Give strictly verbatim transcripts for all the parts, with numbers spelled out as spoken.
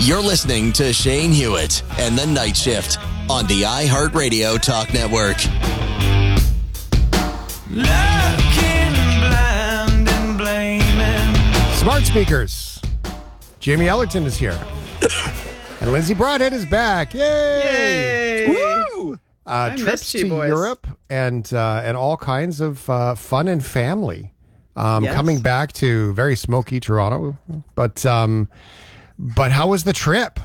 You're listening to Shane Hewitt and the Night Shift on the iHeartRadio Talk Network. Smart speakers. Jamie Ellerton is here. And Lindsay Broadhead is back. Yay! Yay! Woo! Uh, trips you, to boys. Europe and uh, and all kinds of uh, fun and family. Um, Yes. Coming back to very smoky Toronto, but um, but how was the trip?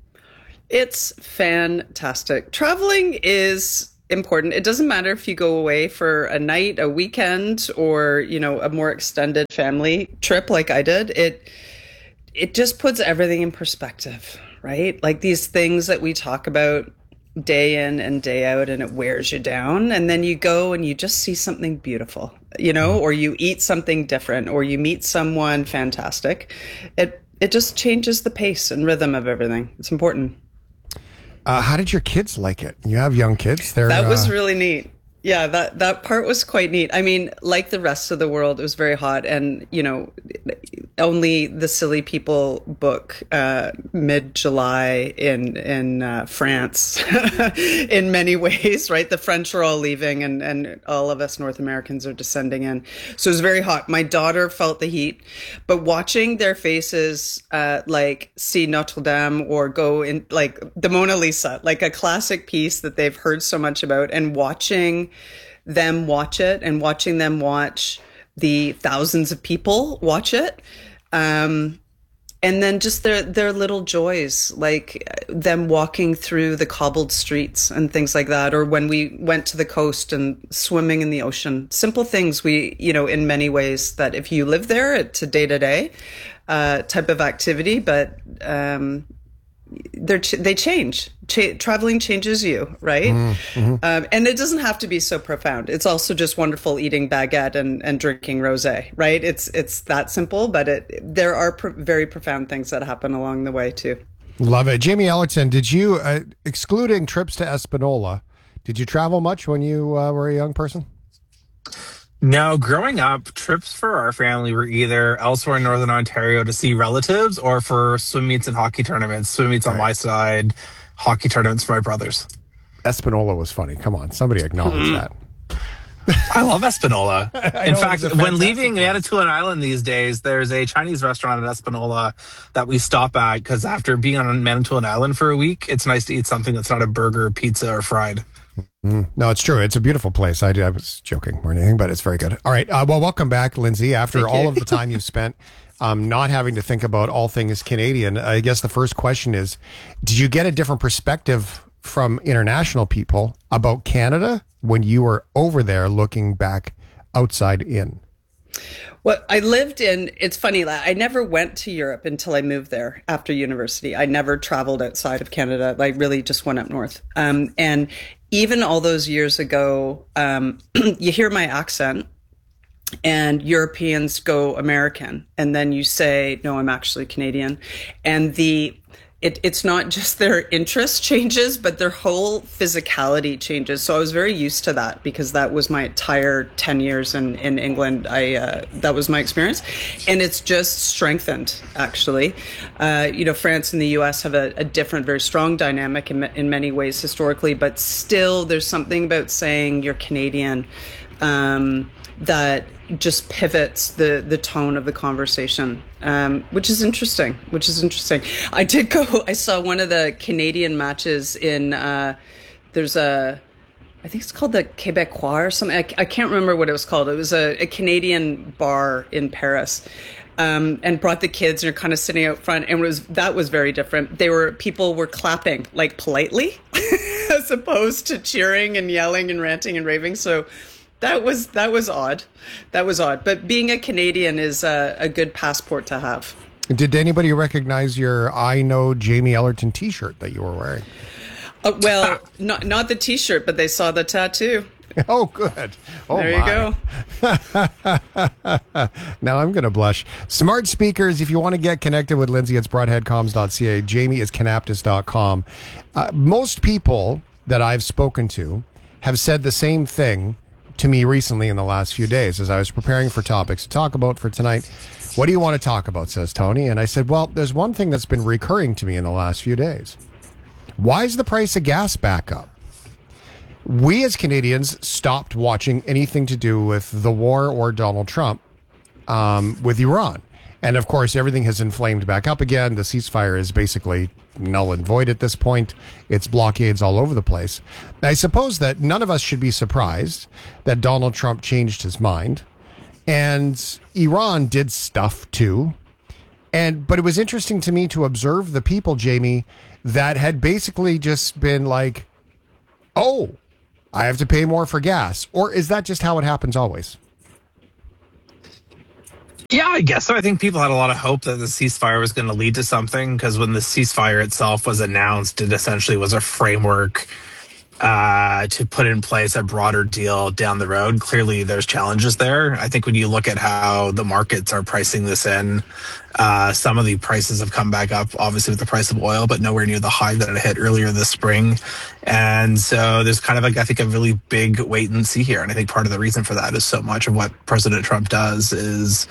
It's fantastic. Traveling is important. It doesn't matter if you go away for a night, a weekend, or, you know, a more extended family trip like I did. It it just puts everything in perspective, right? Like these things that we talk about day in and day out, and it wears you down. And then you go and you just see something beautiful, you know, or you eat something different, or you meet someone fantastic. It it just changes the pace and rhythm of everything. It's important. Uh, how did your kids like it? You have young kids. They're, That was uh, really neat. Yeah, that, that part was quite neat. I mean, like the rest of the world, it was very hot. And, you know, only the silly people book uh, mid-July in in uh, France in many ways, right? The French are all leaving and, and all of us North Americans are descending in. So it was very hot. My daughter felt the heat. But watching their faces uh, like see Notre Dame or go in like the Mona Lisa, like a classic piece that they've heard so much about, and watching them watch it and watching them watch the thousands of people watch it. Um, and then just their, their little joys, like them walking through the cobbled streets and things like that. Or when we went to the coast and swimming in the ocean, simple things we, you know, in many ways that if you live there, it's a day to day, uh, type of activity, but, um, they're ch- they change. Ch- traveling changes you, right? Mm-hmm. Um, and it doesn't have to be so profound. It's also just wonderful eating baguette and, and drinking rosé, right? It's it's that simple, but it there are pr- very profound things that happen along the way too. Love it. Jamie Ellerton, did you, uh, excluding trips to Espanola, did you travel much when you uh, were a young person? No, growing up, trips for our family were either elsewhere in Northern Ontario to see relatives or for swim meets and hockey tournaments. Swim meets on Right. my side, hockey tournaments for my brothers. Espanola was funny. Come on, somebody acknowledge Mm. that. I love Espanola. In know, fact, it's a when fantastic leaving place. Manitoulin Island these days, there's a Chinese restaurant at Espanola that we stop at because after being on Manitoulin Island for a week, it's nice to eat something that's not a burger, pizza, or fried. Mm. No, it's true. It's a beautiful place. I, I was joking more than anything, but it's very good. All right. Uh, well, welcome back, Lindsay. After Thank all you. of the time you've spent um, not having to think about all things Canadian, I guess the first question is, did you get a different perspective from international people about Canada when you were over there looking back outside in? Well, I lived in, it's funny, like, I never went to Europe until I moved there after university. I never traveled outside of Canada. I really just went up north. Um, and even all those years ago, um, you hear my accent and Europeans go American. And then you say, no, I'm actually Canadian. And the It, it's not just their interest changes, but their whole physicality changes. So I was very used to that because that was my entire ten years in, in England. I uh, that was my experience. And it's just strengthened, actually. Uh, you know, France and the U S have a, a different, very strong dynamic in, in many ways historically, but still there's something about saying you're Canadian um, that just pivots the the tone of the conversation, um, which is interesting, which is interesting. I did go, I saw one of the Canadian matches in, uh, there's a, I think it's called the Québécois or something. I, I can't remember what it was called. It was a, a Canadian bar in Paris. Um, and brought the kids and you're kind of sitting out front, and it was that was very different. They were people were clapping like politely as opposed to cheering and yelling and ranting and raving. So that was that was odd. That was odd. But being a Canadian is a, a good passport to have. Did anybody recognize your I Know Jamie Ellerton t-shirt that you were wearing? Uh, well, not not the T-shirt, but they saw the tattoo. Oh, good. Oh, There my. you go. Now I'm going to blush. Smart speakers, if you want to get connected with Lindsay, it's broadhead comms dot c a. Jamie is canaptis dot com. Uh, most people that I've spoken to have said the same thing to me recently in the last few days as I was preparing for topics to talk about for tonight. What do you want to talk about, says Tony. And I said, well, there's one thing that's been recurring to me in the last few days. Why is the price of gas back up? We as Canadians stopped watching anything to do with the war or Donald Trump um, with Iran. And of course, everything has inflamed back up again. The ceasefire is basically null and void at this point. It's blockades all over the place. I suppose that none of us should be surprised that Donald Trump changed his mind. And Iran did stuff too. And but it was interesting to me to observe the people, Jamie, that had basically just been like, oh, I have to pay more for gas. Or is that just how it happens always? Yeah, I guess so. I think people had a lot of hope that the ceasefire was going to lead to something, because when the ceasefire itself was announced, it essentially was a framework uh, to put in place a broader deal down the road. Clearly, there's challenges there. I think when you look at how the markets are pricing this in, uh, some of the prices have come back up, obviously with the price of oil, but nowhere near the high that it hit earlier this spring. And so there's kind of like, I think, a really big wait and see here. And I think part of the reason for that is so much of what President Trump does is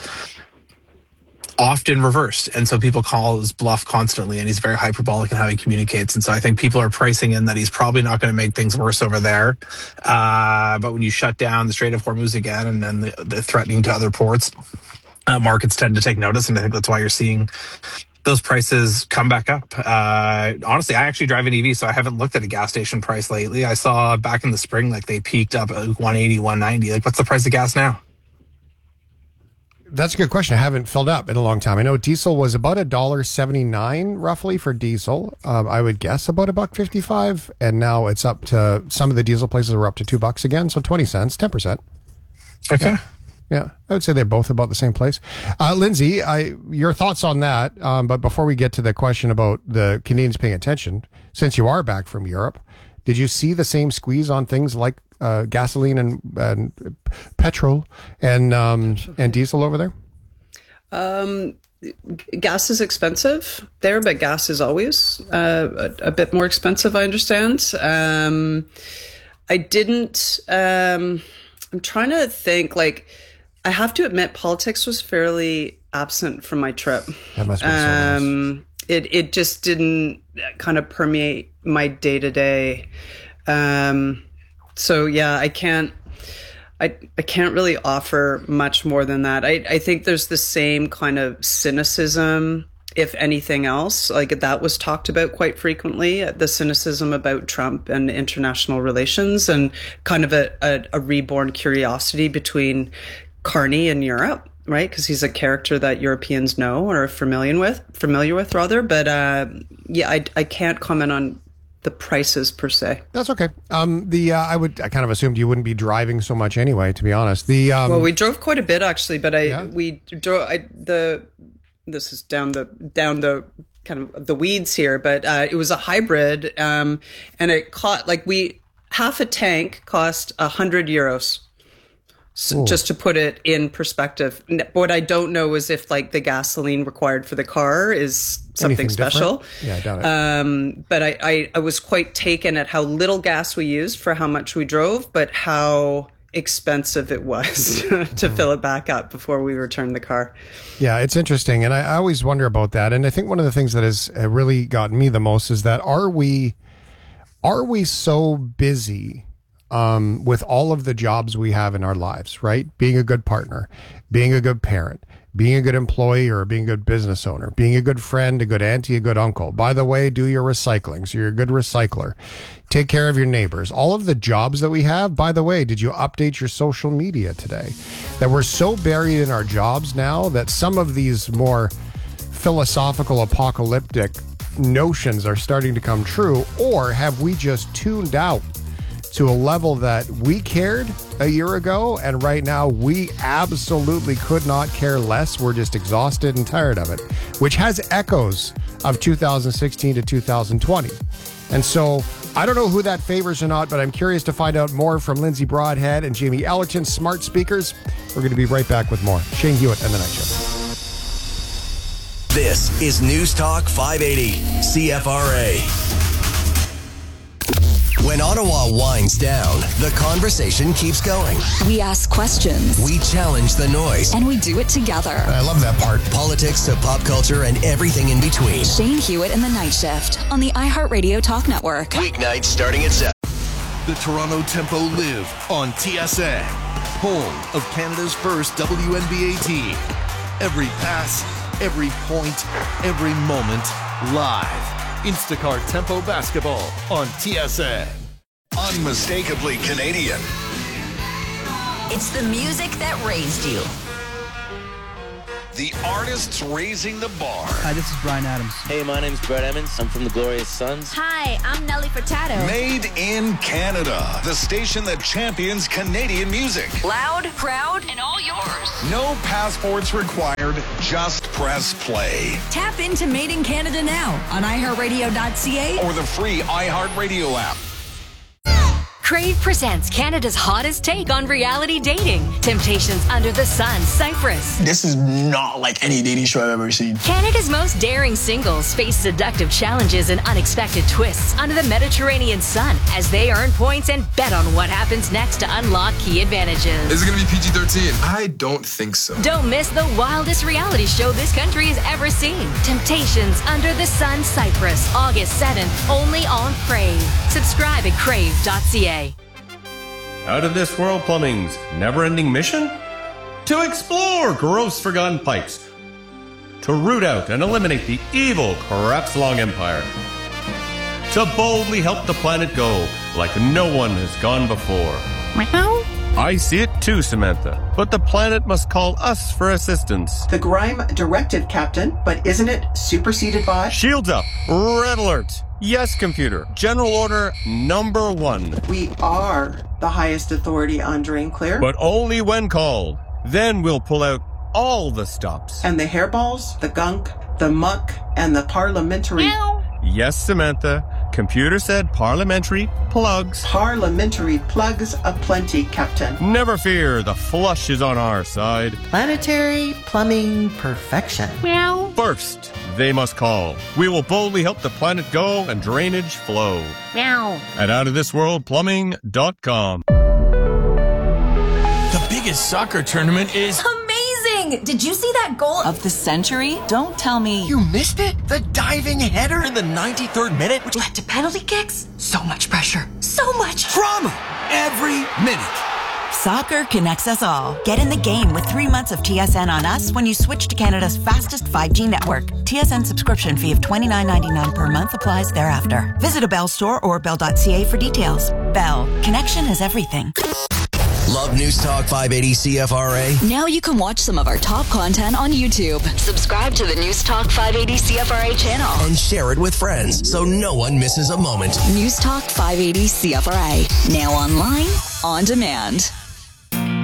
often reversed. And so people call his bluff constantly, and he's very hyperbolic in how he communicates. And so I think people are pricing in that he's probably not going to make things worse over there. Uh, but when you shut down the Strait of Hormuz again, and then the, the threatening to other ports, uh, markets tend to take notice. And I think that's why you're seeing those prices come back up. Uh, honestly, I actually drive an E V, so I haven't looked at a gas station price lately. I saw back in the spring, like they peaked up at one eighty, one ninety. Like, what's the price of gas now? That's a good question. I haven't filled up in a long time. I know diesel was about a dollar seventy-nine roughly for diesel. Um, I would guess about a buck fifty-five, and now it's up to, some of the diesel places are up to two bucks again, so twenty cents, ten percent. Okay. Yeah, yeah. I would say they're both about the same place. Uh, Lindsay, I, your thoughts on that? Um, but before we get to the question about the Canadians paying attention, since you are back from Europe, did you see the same squeeze on things like Uh, gasoline and, and petrol and um, and diesel over there? Um, gas is expensive there, but gas is always uh, a, a bit more expensive, I understand. Um, I didn't, um, I'm trying to think, like, I have to admit, politics was fairly absent from my trip. That must be so nice. Um, it, it just didn't kind of permeate my day to day. Um, So yeah, I can't, I I can't really offer much more than that. I, I think there's the same kind of cynicism, if anything else, like that was talked about quite frequently, the cynicism about Trump and international relations, and kind of a, a, a reborn curiosity between Carney and Europe, right? Because he's a character that Europeans know or are familiar with, familiar with rather. But uh, yeah, I, I can't comment on the prices per se. That's okay. Um, the uh, I would I kind of assumed you wouldn't be driving so much anyway, to be honest. The um, well, we drove quite a bit actually, but I yeah. we drove I, the this is down the down the kind of the weeds here, but uh, it was a hybrid, um, and it cost like we half a tank cost a hundred euros. So just to put it in perspective, what I don't know is if like the gasoline required for the car is something Anything special. Different? Yeah, I doubt it. Um, but I, I, I was quite taken at how little gas we used for how much we drove, but how expensive it was to fill it back up before we returned the car. Yeah, it's interesting. And I, I always wonder about that. And I think one of the things that has really gotten me the most is that are we, are we so busy Um, with all of the jobs we have in our lives, right? Being a good partner, being a good parent, being a good employee or being a good business owner, being a good friend, a good auntie, a good uncle. By the way, do your recycling. So you're a good recycler. Take care of your neighbors. All of the jobs that we have, by the way, did you update your social media today? That we're so buried in our jobs now that some of these more philosophical, apocalyptic notions are starting to come true. Or have we just tuned out to a level that we cared a year ago, and right now we absolutely could not care less. We're just exhausted and tired of it, which has echoes of two thousand sixteen to two thousand twenty. And so I don't know who that favors or not, but I'm curious to find out more from Lindsay Broadhead and Jamie Ellerton, Smart Speakers. We're going to be right back with more. Shane Hewitt and The Night Shift. This is News Talk five eighty, C F R A. When Ottawa winds down, the conversation keeps going. We ask questions. We challenge the noise. And we do it together. I love that part. Politics to pop culture and everything in between. Shane Hewitt and the Night Shift on the iHeartRadio Talk Network. Weeknights starting at seven. The Toronto Tempo live on T S N, home of Canada's first W N B A team. Every pass, every point, every moment, live. Instacart Tempo Basketball on T S N. Unmistakably Canadian. It's the music that raised you. The artists raising the bar. Hi, this is Bryan Adams. Hey, my name's Brett Emmons. I'm from the Glorious Sons. Hi, I'm Nelly Furtado. Made in Canada. The station that champions Canadian music. Loud, proud, and all yours. No passports required. Just press play. Tap into Made in Canada now on i heart radio dot c a Or the free iHeartRadio app. Crave presents Canada's hottest take on reality dating. Temptations Under the Sun, Cyprus. This is not like any dating show I've ever seen. Canada's most daring singles face seductive challenges and unexpected twists under the Mediterranean sun as they earn points and bet on what happens next to unlock key advantages. Is it going to be P G thirteen? I don't think so. Don't miss the wildest reality show this country has ever seen. Temptations Under the Sun, Cyprus, August seventh, only on Crave. Subscribe at crave dot c a. Out of This World Plumbing's never-ending mission? To explore gross forgotten pipes. To root out and eliminate the evil Crapslong Empire. To boldly help the planet go like no one has gone before. Meow. I see it too, Samantha, but the planet must call us for assistance. The Grime directive, Captain, but isn't it superseded by? Shields up. Red alert. Yes, computer. General order number one. We are the highest authority on Drain Clear. But only when called. Then we'll pull out all the stops. And the hairballs, the gunk, the muck, and the parliamentary... Meow. Yes, Samantha. Computer said parliamentary plugs. Parliamentary plugs aplenty, Captain. Never fear, the flush is on our side. Planetary plumbing perfection. Meow. First, they must call. We will boldly help the planet go and drainage flow. Meow. At out of this world plumbing dot com. The biggest soccer tournament is... Amazing! Did you see that goal of the century? Don't tell me. You missed it? The diving header in the ninety-third minute, which led to penalty kicks? So much pressure. So much drama every minute. Soccer connects us all. Get in the game with three months of T S N on us when you switch to Canada's fastest five G network. T S N subscription fee of twenty-nine ninety-nine per month applies thereafter. Visit a Bell store or bell dot c a for details. Bell. Connection is everything. Love News Talk five eighty C F R A? Now you can watch some of our top content on YouTube. Subscribe to the News Talk five eighty C F R A channel. And share it with friends so no one misses a moment. News Talk five eighty C F R A. Now online, on demand.